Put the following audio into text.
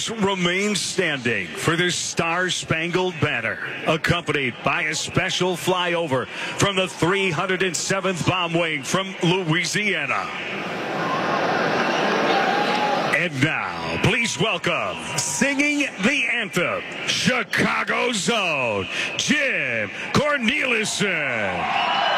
Flags remain standing for the Star-Spangled Banner, accompanied by a special flyover from the 307th Bomb Wing from Louisiana. And now, please welcome, singing the anthem, Chicago Zone, Jim Cornelison.